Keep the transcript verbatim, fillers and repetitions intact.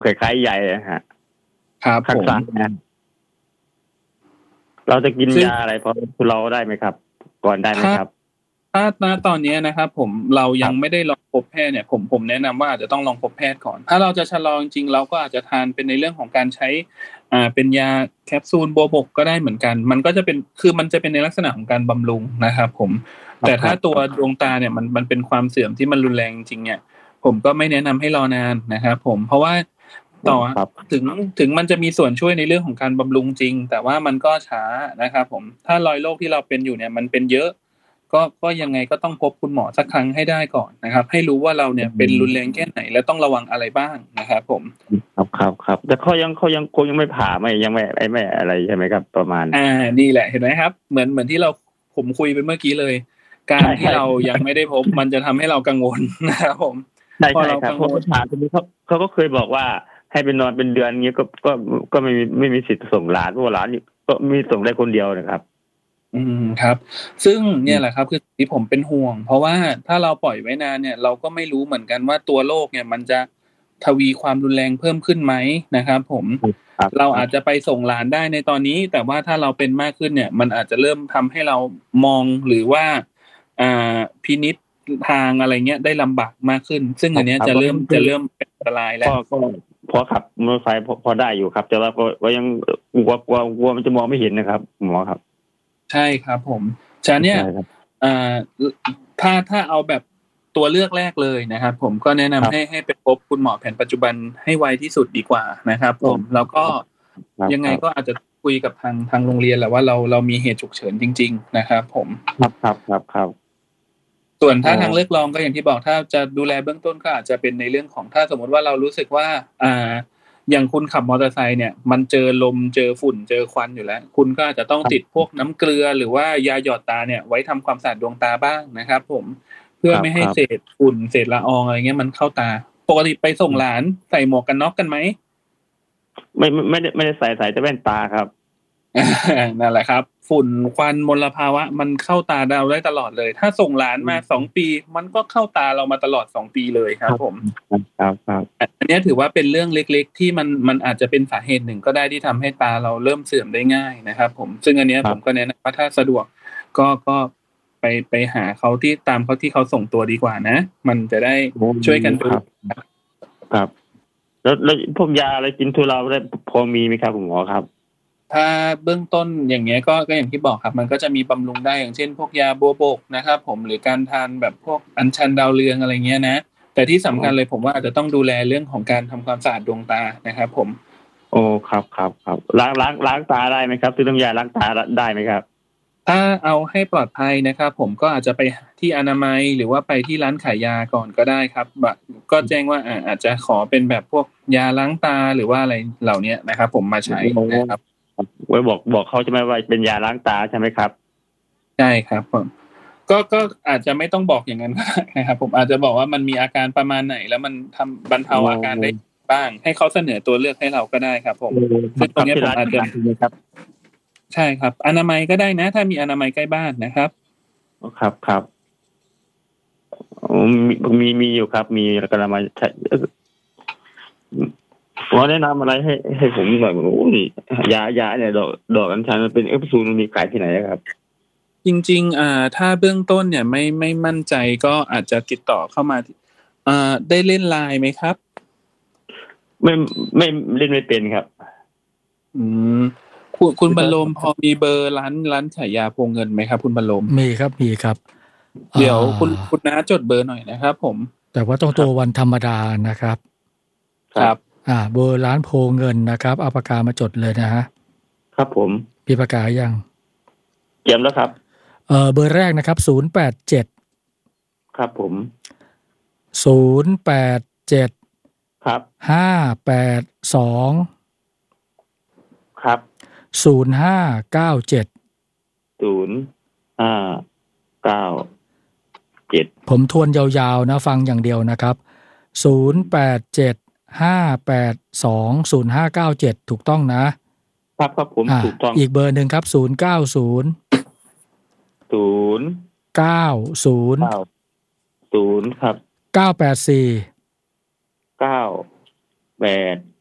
คล้ายๆใยนะฮะครับผมเราจะกินยาอะไรพอเราได้ไหมครับก่อนได้ไหมครับถ้าณตอนนี้นะครับผมเรายังไม่ได้ลองพบแพทย์เนี่ยผมผมแนะนำว่าอาจจะต้องลองพบแพทย์ก่อนถ้าเราจะชะลอจริงๆเราก็อาจจะทานเป็นในเรื่องของการใช้อ่าเป็นยาแคปซูลบัวบกก็ได้เหมือนกันมันก็จะเป็นคือมันจะเป็นในลักษณะของการบำรุงนะครับผมแต่ถ้าตัวดวงตาเนี่ยมันมันเป็นความเสื่อมที่มันรุนแรงจริงเนี่ยผมก็ไม่แนะนำให้รอนานนะครับผมเพราะว่าต่อถึงถึงมันจะมีส่วนช่วยในเรื่องของการบำรุงจริงแต่ว่ามันก็ช้านะครับผมถ้ารอยโรคที่เราเป็นอยู่เนี่ยมันเป็นเยอะก็ก็ยังไงก็ต้องพบคุณหมอสักครั้งให้ได้ก่อนนะครับให้รู้ว่าเราเนี่ยเป็นรุนแรงแค่ไหนและต้องระวังอะไรบ้างนะครับผมครับครับครับแต่เขายังเขายังคงยังไม่ผ่าไม่ยังไม่ไอ้ไม่อะไรใช่ไหมครับประมาณอ่านี่แหละเห็นไหมครับเหมือนเหมือนที่เราผมคุยไปเมื่อกี้เลยการที่เรายังไม่ได้พบมันจะทำให้เรากังวลนะครับผมพอเรากังวลผ่าทีนี้เขาเขาก็เคยบอกว่าให้ไปนอนเป็นเดือนเงี้ยก็ก็ก็ไม่มีไม่มีสิทธิ์ส่งหลานเพราะหลานก็มีส่งได้คนเดียวนะครับอืมครับซึ่งเนี่ยแหละครับคือที่ผมเป็นห่วงเพราะว่าถ้าเราปล่อยไว้นานเนี่ยเราก็ไม่รู้เหมือนกันว่าตัวโรคเนี่ยมันจะทวีความรุนแรงเพิ่มขึ้นไหมนะครับผมเราอาจจะไปส่งหลานได้ในตอนนี้แต่ว่าถ้าเราเป็นมากขึ้นเนี่ยมันอาจจะเริ่มทำให้เรามองหรือว่าอ่าพินิจทางอะไรเงี้ยได้ลำบากมากขึ้นซึ่งอันเนี้ยจะเริ่มจะเริ่มเป็นอันตรายแล้วก็พอขับมอเตอร์ไซค์พอได้อยู่ครับแต่ว่าก็ยังกลัวกลัวกลัวมันจะมองไม่เห็นนะครับหมอครับใช่ครับผมฉะนั้นเนี่ยอ่าถ้าถ้าเอาแบบตัวเลือกแรกเลยนะครับผมก็แนะนำให้ให้ไปพบคุณหมอแผนปัจจุบันให้ไวที่สุดดีกว่านะครับผมแล้วก็ยังไงก็อาจจะคุยกับทางทางโรงเรียนแหละว่าเราเรามีเหตุฉุกเฉินจริงๆนะครับผมครับครับครับครับส่วนถ้าทางเลือกรองก็อย่างที่บอกถ้าจะดูแลเบื้องต้นก็อาจจะเป็นในเรื่องของถ้าสมมติว่าเรารู้สึกว่าอ่าอย่างคุณขับมอเตอร์ไซค์เนี่ยมันเจอลมเจอฝุ่นเจอควันอยู่แล้วคุณก็อาจจะต้องติดพวกน้ำเกลือหรือว่ายาหยอดตาเนี่ยไว้ทำความสะอาดดวงตาบ้างนะครับผมเพื่อไม่ให้เศษฝุ่นเศษละอองอะไรเงี้ยมันเข้าตาปกติไปส่งหลานใส่หมวกกันน็อกกันไหมไม่ไม่ได้ไม่ได้ใส่ใส่แต่แว่นตาครับนั่นแหละครับฝุ่นควันมลภาวะมันเข้าตาเราได้ตลอดเลยถ้าส่งหลานมาสองปีมันก็เข้าตาเรามาตลอดสองปีเลยครับผมครับครับอันนี้ถือว่าเป็นเรื่องเล็กๆที่มันมันอาจจะเป็นสาเหตุหนึ่งก็ได้ที่ทำให้ตาเราเริ่มเสื่อมได้ง่ายนะครับผมซึ่งอันนี้ผมก็แนะนำว่าถ้าสะดวกก็ก็ไปไปหาเขาที่ตามเขาที่เขาส่งตัวดีกว่านะมันจะได้ช่วยกันดูครับแล้วแล้วพวกยาอะไรกินทุเลาได้พอมีไหมครับคุณหมอครับถ้าเบื้องต้นอย่างเงี้ยก็ก็อย่างที่บอกครับมันก็จะมีบำรุงได้อย่างเช่นพวกยาบัวบกนะครับผมหรือการทานแบบพวกอัญชันดาวเรืองอะไรเงี้ยนะแต่ที่สำคัญเลยผมว่าอาจจะต้องดูแลเรื่องของการทำความสะอาดดวงตานะครับผมโอ้ครับครับครับล้างล้างล้างตาได้ไหมครับซื้อน้ำยาล้างตาได้ไหมครับถ้าเอาให้ปลอดภัยนะครับผมก็อาจจะไปที่อนามัยหรือว่าไปที่ร้านขายยาก่อนก็ได้ครับก็แจ้งว่าอาจจะขอเป็นแบบพวกยาล้างตาหรือว่าอะไรเหล่านี้นะครับผมมาใช้นะครับไว้บอกบอกเขาจะไม่ว่าเป็นยาล้างตาใช่ไหมครับใช่ครับผมก็ก็อาจจะไม่ต้องบอกอย่างนั้นนะครับผมอาจจะบอกว่ามันมีอาการประมาณไหนแล้วมันทำบรรเทาอาการได้บ้างให้เขาเสนอตัวเลือกให้เราก็ได้ครับผมซึ่งตรงนี้ผมอาจจะใช่ครับอนามัยก็ได้นะถ้ามีอนามัยใกล้บ้านนะครับครับครับมีมีมีอยู่ครับมีกำลังมาใช้หมอแนะนำอะไรให้ให้ผมแบบโอ้ยยายาเนี่ยดอกดอกอัญชันมันเป็นเอฟซูนมีขายที่ไหนครับจริงๆอ่าถ้าเบื้องต้นเนี่ยไม่ไม่มั่นใจก็อาจจะติดต่อเข้ามาอ่าได้เล่นไลน์ไหมครับไม่ไม่เล่นไม่เป็นครับอืมคุณคุณบรรลมพอมีเบอร์ร้านร้านขายยาพวงเงินไหมครับคุณบรรลมมีครับมีครับเดี๋ยวคุณคุณน้าจดเบอร์หน่อยนะครับผมแต่ว่าต้องตัววันธรรมดานะครับครับอ่าเบอร์ร้านโพเงินนะครับเอาปากกามาจดเลยนะฮะครับผมมีปากกายังเตรียมแล้วครับเออเบอร์แรกนะครับศูนย์แปดเจ็ดครับผมศูนย์แปดเจ็ดครับห้าแปดสองครับศูนย์ห้าเก้าเจ็ดศูนย์ห้าเก้าเจ็ดผมทวนยาวๆนะฟังอย่างเดียวนะครับศูนย์แปดเจ็ดห้าแปดสองศูนย์ห้าเก้าเจ็ดถูกต้องนะครับครับผมถูกต้องอีกเบอร์หนึ่งครับศูนย์เก้าศูนย์ศูนย์เก้าศูนย์ศูนย์ครับเก้าแปดสี่เก้าแปด